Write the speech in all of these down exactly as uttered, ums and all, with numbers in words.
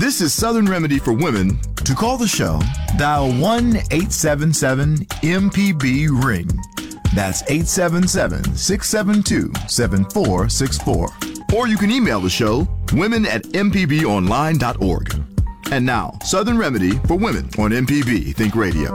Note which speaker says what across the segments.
Speaker 1: This is Southern Remedy for Women. To call the show, dial one eight seven seven M P B ring. That's eight seven seven, six seven two, seven four six four. Or you can email the show, women at m p b online dot org. And now, Southern Remedy for Women on M P B Think Radio.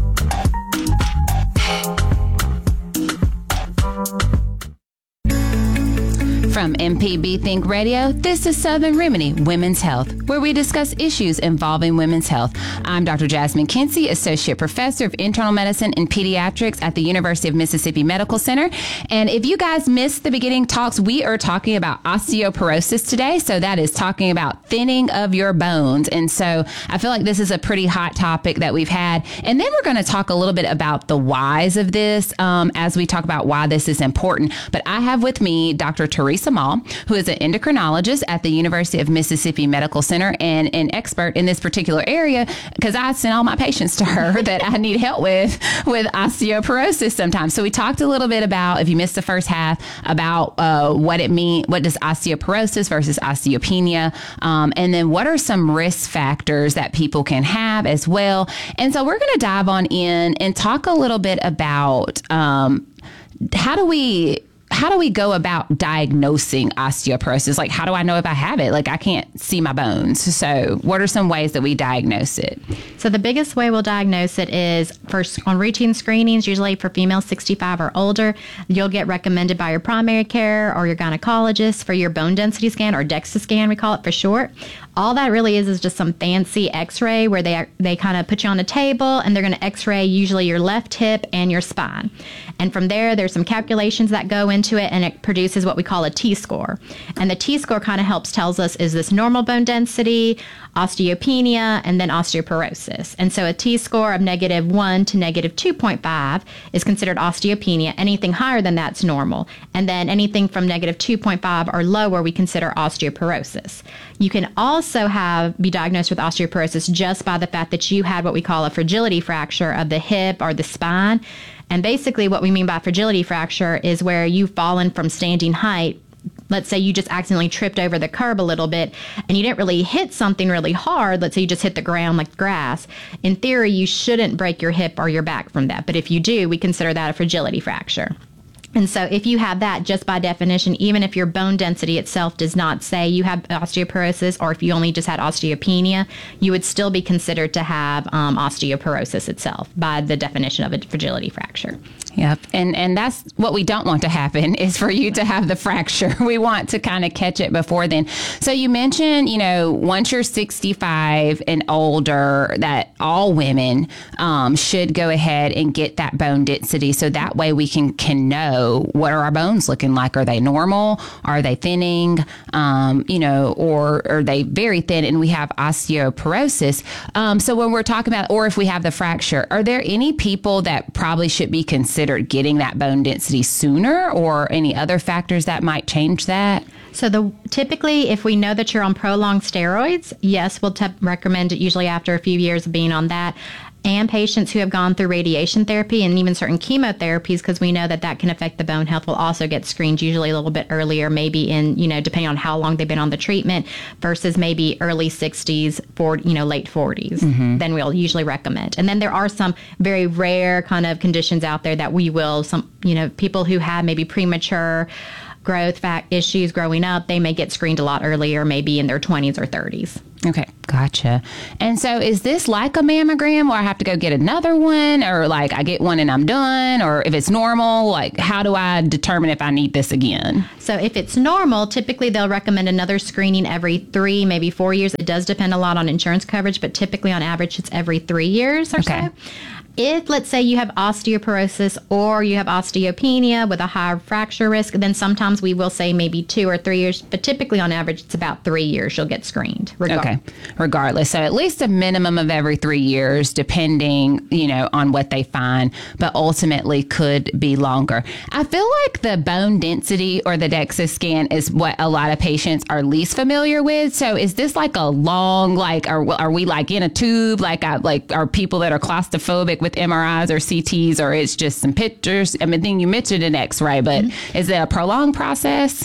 Speaker 2: From M P B Think Radio, this is Southern Remedy, Women's Health, where we discuss issues involving women's health. I'm Doctor Jasmine Kinsey, Associate Professor of Internal Medicine and Pediatrics at the University of Mississippi Medical Center. And if you guys missed the beginning talks, we are talking about osteoporosis today. So that is talking about thinning of your bones. And so I feel like this is a pretty hot topic that we've had. And then we're going to talk a little bit about the whys of this um, as we talk about why this is important. But I have with me Doctor Teresa Mall, who is an endocrinologist at the University of Mississippi Medical Center and an expert in this particular area, because I send all my patients to her that I need help with with osteoporosis sometimes. So we talked a little bit about, if you missed the first half, about uh, what it means, what does osteoporosis versus osteopenia, um, and then what are some risk factors that people can have as well. And so we're going to dive on in and talk a little bit about um, how do we How do we go about diagnosing osteoporosis? Like, how do I know if I have it? Like, I can't see my bones. So what are some ways that we diagnose it?
Speaker 3: So the biggest way we'll diagnose it is first on routine screenings, usually for females sixty-five or older. You'll get recommended by your primary care or your gynecologist for your bone density scan, or DEXA scan, we call it for short. All that really is is just some fancy x-ray where they they kind of put you on a table and they're going to x-ray usually your left hip and your spine. And from there, there's some calculations that go into it, and it produces what we call a T-score. And the T-score kind of helps tells us, is this normal bone density, osteopenia, and then osteoporosis. And so a T-score of negative one to negative two point five is considered osteopenia. Anything higher than that's normal. And then anything from negative two point five or lower, we consider osteoporosis. You can also have be diagnosed with osteoporosis just by the fact that you had what we call a fragility fracture of the hip or the spine. And basically what we mean by fragility fracture is where you've fallen from standing height. Let's say you just accidentally tripped over the curb a little bit and you didn't really hit something really hard. Let's say you just hit the ground like grass. In theory, you shouldn't break your hip or your back from that. But if you do, we consider that a fragility fracture. And so if you have that, just by definition, even if your bone density itself does not say you have osteoporosis, or if you only just had osteopenia, you would still be considered to have um, osteoporosis itself by the definition of a fragility fracture.
Speaker 2: Yep. And and that's what we don't want to happen, is for you to have the fracture. We want to kind of catch it before then. So you mentioned, you know, once you're sixty-five and older, that all women um, should go ahead and get that bone density. So that way we can, can know, what are our bones looking like? Are they normal? Are they thinning? Um, you know, or are they very thin and we have osteoporosis? Um, so when we're talking about, or if we have the fracture, are there any people that probably should be considered getting that bone density sooner, or any other factors that might change that?
Speaker 3: So the typically, if we know that you're on prolonged steroids, yes, we'll te- recommend it usually after a few years of being on that. And patients who have gone through radiation therapy and even certain chemotherapies, because we know that that can affect the bone health, will also get screened usually a little bit earlier, maybe in, you know, depending on how long they've been on the treatment, versus maybe early sixties, forty, you know, late forties. Mm-hmm. Then we'll usually recommend. And then there are some very rare kind of conditions out there that we will, some, you know, people who have maybe premature growth fact issues growing up, they may get screened a lot earlier, maybe in their twenties or thirties.
Speaker 2: Okay, gotcha. And so is this like a mammogram where I have to go get another one, or like I get one and I'm done, or if it's normal, like how do I determine if I need this again?
Speaker 3: So if it's normal, typically they'll recommend another screening every three, maybe four years. It does depend a lot on insurance coverage, but typically on average it's every three years or okay. so. If, let's say, you have osteoporosis or you have osteopenia with a high fracture risk, then sometimes we will say maybe two or three years, but typically on average it's about three years you'll get screened. Regard-
Speaker 2: okay, regardless. So at least a minimum of every three years, depending, you know, on what they find, but ultimately could be longer. I feel like the bone density or the DEXA scan is what a lot of patients are least familiar with. So is this like a long, like, are, are we like in a tube? Like, I, like are people that are claustrophobic with M R Is or C Ts, or it's just some pictures? I mean, then you mentioned an X-ray, but mm-hmm. is it a prolonged process?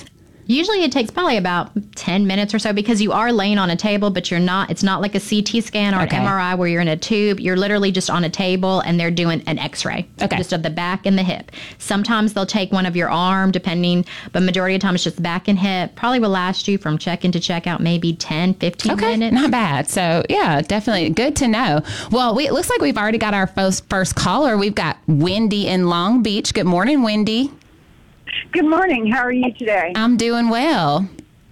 Speaker 3: Usually it takes probably about ten minutes or so because you are laying on a table, but you're not, it's not like a C T scan or
Speaker 2: Okay.
Speaker 3: an M R I where you're in a tube. You're literally just on a table and they're doing an x-ray.
Speaker 2: Okay.
Speaker 3: Just of the back and the hip. Sometimes they'll take one of your arm, depending, but majority of the time it's just back and hip. Probably will last you from check-in to check-out maybe ten, fifteen
Speaker 2: Okay,
Speaker 3: minutes.
Speaker 2: not bad. So, yeah, definitely good to know. Well, we, it looks like we've already got our first, first caller. We've got Wendy in Long Beach. Good morning, Wendy.
Speaker 4: Good morning. How are you today?
Speaker 2: I'm doing well.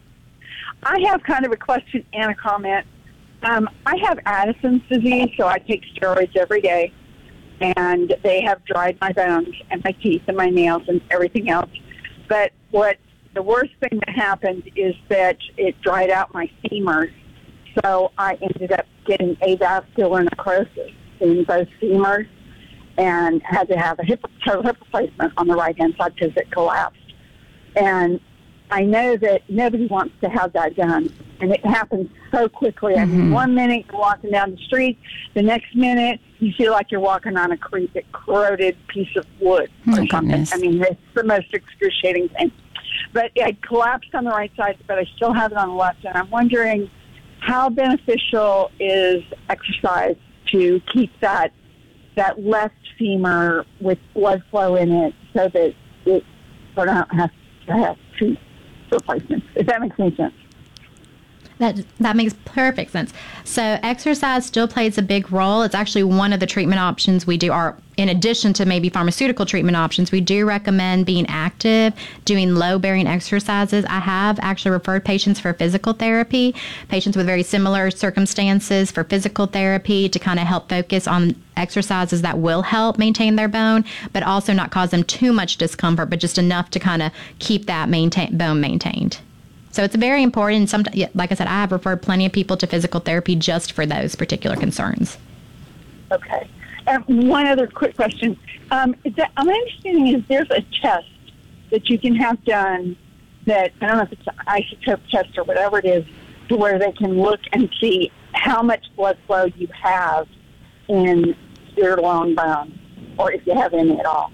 Speaker 4: I have kind of a question and a comment. Um, I have Addison's disease, so I take steroids every day, and they have dried my bones and my teeth and my nails and everything else. But what the worst thing that happened is that it dried out my femurs, so I ended up getting avascular necrosis in both femurs and had to have a hip, total hip replacement on the right-hand side because it collapsed. And I know that nobody wants to have that done, and it happens so quickly. I mean, one minute you're walking down the street, the next minute you feel like you're walking on a cre- corroded piece of wood
Speaker 2: Oh,
Speaker 4: or something.
Speaker 2: goodness.
Speaker 4: I mean, it's the most excruciating thing. But I collapsed on the right side, but I still have it on the left, and I'm wondering how beneficial is exercise to keep that that left femur with blood flow in it so that it so don't have to have two replacements, if that makes any sense.
Speaker 3: That that makes perfect sense. So exercise still plays a big role. It's actually one of the treatment options we do. Are in addition to maybe pharmaceutical treatment options, we do recommend being active, doing low-bearing exercises. I have actually referred patients for physical therapy, patients with very similar circumstances for physical therapy to kind of help focus on exercises that will help maintain their bone, but also not cause them too much discomfort, but just enough to kind of keep that maintain, bone maintained. So it's very important. Some, like I said, I have referred plenty of people to physical therapy just for those particular concerns.
Speaker 4: Okay. And one other quick question. Um, is that, my understanding is there's a test that you can have done that, I don't know if it's an isotope test or whatever it is, to where they can look and see how much blood flow you have in your long bone, or if you have any at all.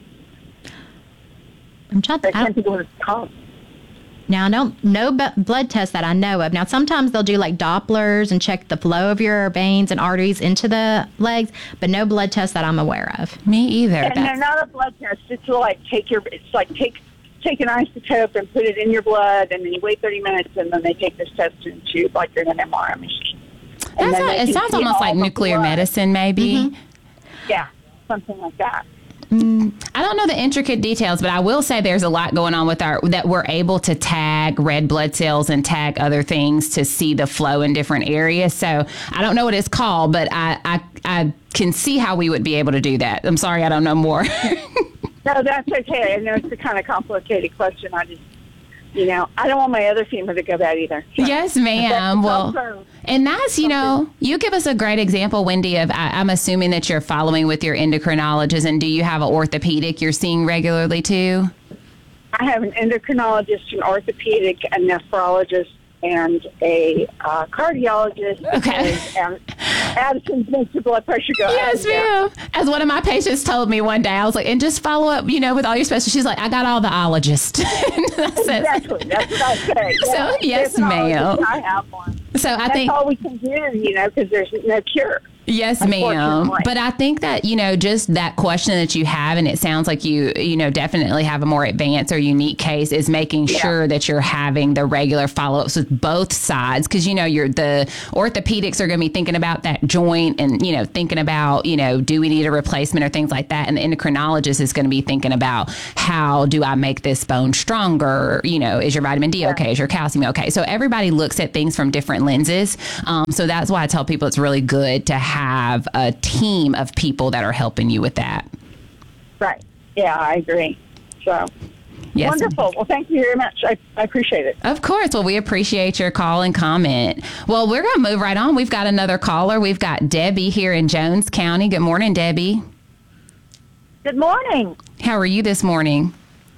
Speaker 3: I'm trying
Speaker 4: I
Speaker 3: to, I
Speaker 4: can't
Speaker 3: don't,
Speaker 4: think of what it's called.
Speaker 3: now, no, no b- blood tests that I know of. Now, sometimes they'll do like Dopplers and check the flow of your veins and arteries into the legs, but no blood tests that I'm aware of.
Speaker 2: Me either.
Speaker 4: And they're
Speaker 2: That's,
Speaker 4: not a blood test. It's like take your, it's like take take an isotope and put it in your blood, and then you wait thirty minutes, and then they take this test in a tube like you're in an M R I machine. And
Speaker 2: that's
Speaker 4: then
Speaker 2: not,
Speaker 4: they
Speaker 2: it
Speaker 4: can
Speaker 2: sounds
Speaker 4: see
Speaker 2: almost
Speaker 4: all
Speaker 2: like
Speaker 4: the
Speaker 2: nuclear
Speaker 4: blood.
Speaker 2: medicine, maybe.
Speaker 4: Yeah, something like that.
Speaker 2: I don't know the intricate details, but I will say there's a lot going on with our that we're able to tag red blood cells and tag other things to see the flow in different areas. So I don't know what it's called, but I I, I can see how we would be able to do that. I'm sorry, I don't know more.
Speaker 4: No, that's okay. I know it's a kind of complicated question. I just, you know, I don't want my other femur to go bad either. So.
Speaker 2: Yes, ma'am.
Speaker 4: That's
Speaker 2: Well,
Speaker 4: also-
Speaker 2: and that's, you know, you give us a great example, Wendy, of I, I'm assuming that you're following with your endocrinologist. And do you have an orthopedic you're seeing regularly too?
Speaker 4: I have an endocrinologist, an orthopedic, a nephrologist, and a uh, cardiologist.
Speaker 2: Okay.
Speaker 4: And Addison's makes your blood pressure go up
Speaker 2: Yes,
Speaker 4: and down.
Speaker 2: ma'am. As one of my patients told me one day, I was like, and just follow up, you know, with all your specialists. She's like, I got all the ologists. I said,
Speaker 4: Exactly. That's what I say.
Speaker 2: So,
Speaker 4: Yeah.
Speaker 2: yes,
Speaker 4: There's an
Speaker 2: ma'am.
Speaker 4: ologist. I have one.
Speaker 2: so I
Speaker 4: That's
Speaker 2: think.
Speaker 4: all we can do, you know, because there's no cure.
Speaker 2: Yes, ma'am.
Speaker 4: Unfortunately.
Speaker 2: But I think that, you know, just that question that you have, and it sounds like you, you know, definitely have a more advanced or unique case, is making
Speaker 4: Yeah.
Speaker 2: sure that you're having the regular follow-ups with both sides. Because, you know, you're the orthopedics are going to be thinking about that joint and, you know, thinking about, you know, do we need a replacement or things like that. And the endocrinologist is going to be thinking about how do I make this bone stronger? You know, is your vitamin D okay? Is your calcium okay? So everybody looks at things from different lenses. Um, so that's why I tell people it's really good to have have a team of people that are helping you with that.
Speaker 4: Right. Yeah, I agree. So,
Speaker 2: Yes.
Speaker 4: wonderful. Well, thank you very much. I, I appreciate it.
Speaker 2: Of course. Well, we appreciate your call and comment. Well, we're going to move right on. We've got another caller. We've got Debbie here in Jones County. Good morning, Debbie.
Speaker 5: Good morning.
Speaker 2: How are you this morning?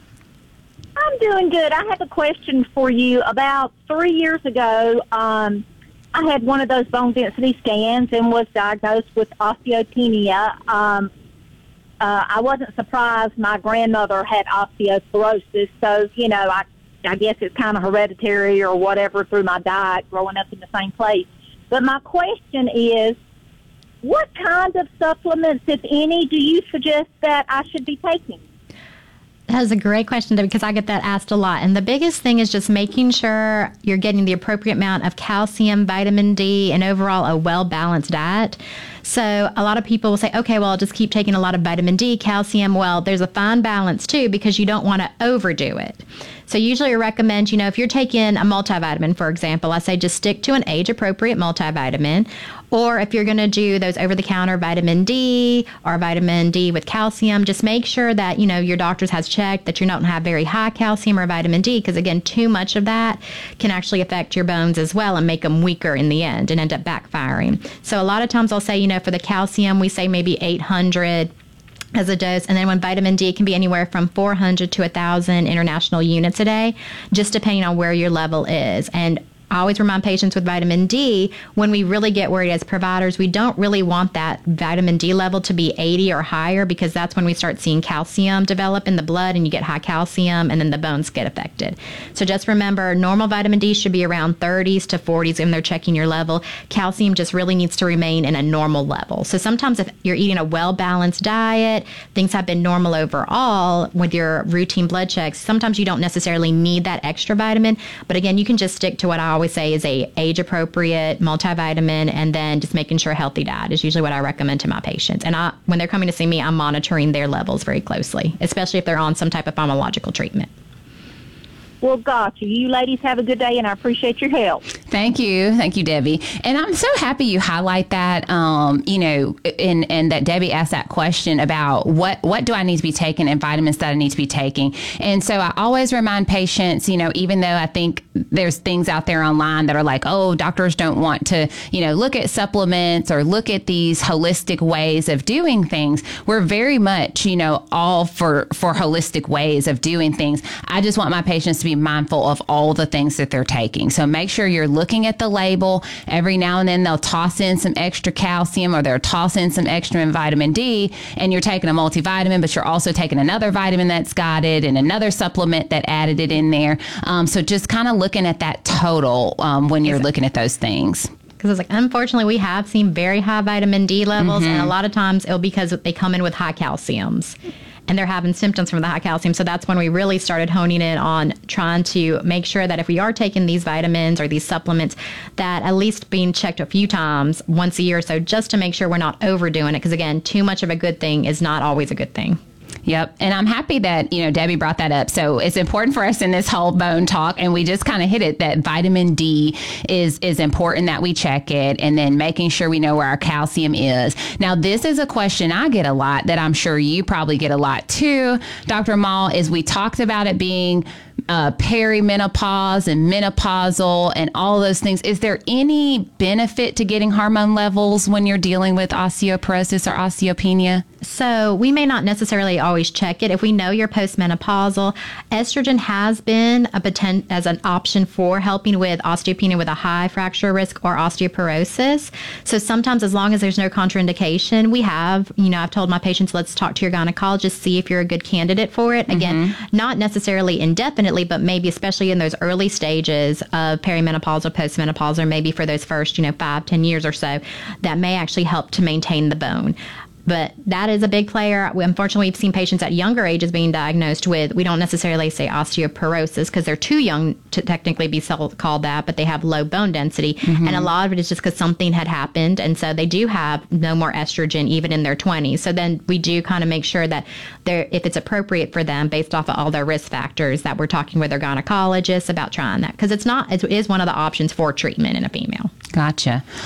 Speaker 5: I'm doing good. I have a question for you. About three years ago, um, I had one of those bone density scans and was diagnosed with osteopenia. Um, uh, I wasn't surprised. My grandmother had osteoporosis, so, you know, I I guess it's kind of hereditary or whatever through my diet, growing up in the same place. But my question is, what kind of supplements, if any, do you suggest that I should be taking?
Speaker 3: That is a great question, because I get that asked a lot. And the biggest thing is just making sure you're getting the appropriate amount of calcium, vitamin D, and overall a well-balanced diet. So a lot of people will say, okay, well, I'll just keep taking a lot of vitamin D, calcium. Well, there's a fine balance too, because you don't want to overdo it. So usually I recommend, you know, if you're taking a multivitamin, for example, I say just stick to an age-appropriate multivitamin. Or if you're going to do those over-the-counter vitamin D or vitamin D with calcium, just make sure that, you know, your doctor has checked that you don't have very high calcium or vitamin D, because, again, too much of that can actually affect your bones as well and make them weaker in the end and end up backfiring. So a lot of times I'll say, you know, for the calcium, we say maybe eight hundred as a dose. And then when vitamin D can be anywhere from four hundred to one thousand international units a day, just depending on where your level is. And I always remind patients with vitamin D, when we really get worried as providers, we don't really want that vitamin D level to be eighty or higher, because that's when we start seeing calcium develop in the blood and you get high calcium and then the bones get affected. So just remember, normal vitamin D should be around thirties to forties when they're checking your level. Calcium just really needs to remain in a normal level. So sometimes if you're eating a well-balanced diet, things have been normal overall with your routine blood checks, sometimes you don't necessarily need that extra vitamin. But again, you can just stick to what I always say is a age-appropriate multivitamin, and then just making sure a healthy diet is usually what I recommend to my patients. And I, when they're coming to see me, I'm monitoring their levels very closely, especially if they're on some type of pharmacological treatment.
Speaker 5: Well, gotcha. You ladies have a good day, and I appreciate your help.
Speaker 2: Thank you. Thank you, Debbie. And I'm so happy you highlight that, um, you know, and, and that Debbie asked that question about what, what do I need to be taking and vitamins that I need to be taking. And so I always remind patients, you know, even though I think there's things out there online that are like, oh, doctors don't want to, you know, look at supplements or look at these holistic ways of doing things. We're very much, you know, all for, for holistic ways of doing things. I just want my patients to be mindful of all the things that they're taking. So make sure you're looking at the label. Every now and then they'll toss in some extra calcium, or they'll toss in some extra vitamin D, and you're taking a multivitamin, but you're also taking another vitamin that's got it and another supplement that added it in there. Um, so just kind of looking at that total um, when you're looking at those things.
Speaker 3: Because it's like, unfortunately, we have seen very high vitamin D levels, mm-hmm. and a lot of times it'll be because they come in with high calciums. And they're having symptoms from the high calcium. So that's when we really started honing in on trying to make sure that if we are taking these vitamins or these supplements, that at least being checked a few times once a year or so, just to make sure we're not overdoing it. Because again, too much of a good thing is not always a good thing.
Speaker 2: Yep. And I'm happy that, you know, Debbie brought that up. So it's important for us in this whole bone talk, and we just kind of hit it, that vitamin D is, is important that we check it, and then making sure we know where our calcium is. Now, this is a question I get a lot that I'm sure you probably get a lot too, Doctor Mall, is we talked about it being uh, perimenopause and menopausal and all those things. Is there any benefit to getting hormone levels when you're dealing with osteoporosis or osteopenia?
Speaker 3: So we may not necessarily always check it. If we know you're postmenopausal, estrogen has been a potent, as an option for helping with osteopenia with a high fracture risk or osteoporosis. So sometimes, as long as there's no contraindication, we have, you know, I've told my patients, let's talk to your gynecologist, see if you're a good candidate for it. Again, mm-hmm. not necessarily indefinitely, but maybe especially in those early stages of perimenopause or postmenopausal, or maybe for those first, you know, five, ten years or so, that may actually help to maintain the bone. But that is a big player. Unfortunately, we've seen patients at younger ages being diagnosed with, we don't necessarily say osteoporosis because they're too young to technically be called that, but they have low bone density. Mm-hmm. And a lot of it is just because something had happened. And so they do have no more estrogen even in their twenties. So then we do kind of make sure that they're, if it's appropriate for them based off of all their risk factors, that we're talking with their gynecologist about trying that. Because it's not, it is one of the options for treatment in a female.
Speaker 2: Gotcha.